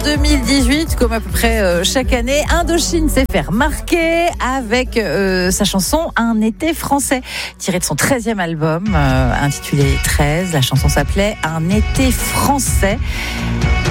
comme à peu près chaque année, Indochine s'est fait remarquer avec sa chanson Un été français, tirée de son 13e album intitulé 13. La chanson s'appelait Un été français.